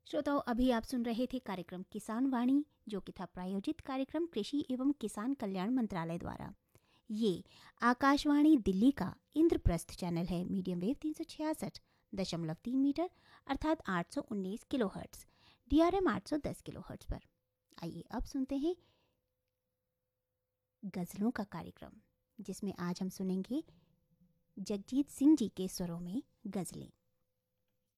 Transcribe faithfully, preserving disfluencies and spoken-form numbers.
श्रोताओं, अभी आप सुन रहे थे कार्यक्रम किसान वाणी, जो कि था प्रायोजित कार्यक्रम कृषि एवं किसान कल्याण मंत्रालय द्वारा। ये आकाशवाणी दिल्ली का इंद्रप्रस्थ चैनल है। मीडियम वेव तीन सौ छियासठ दशमलव तीन मीटर अर्थात आठ सौ उन्नीस kilo hertz, D R M आठ सौ दस किलो हर्ट्स पर। आइए अब सुनते हैं गजलों का कार्यक्रम, जिसमें आज हम सुनेंगे जगजीत सिंह जी के स्वरों में गजलें।